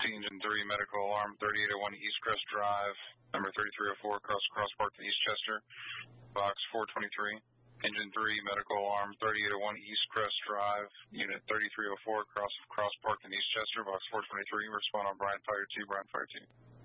Engine 3, medical alarm 3801 East Crest Drive, number 3304, Cross Park to East Chester, box 423. Engine 3, medical alarm 3801 East Crest Drive, unit 3304, Cross Park in East Chester, box 423. Respond on Bryant Fire 2, Bryant Fire 2.